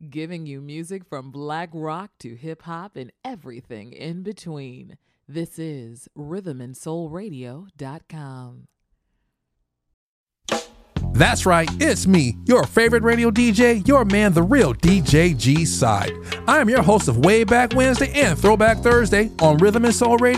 giving you music from black rock to hip hop and everything in between. This is rhythmandsoulradio.com. That's right, it's me, your favorite radio DJ, your man, the real DJ G-Side. I am your host of Way Back Wednesday and Throwback Thursday on Rhythm and Soul Radio.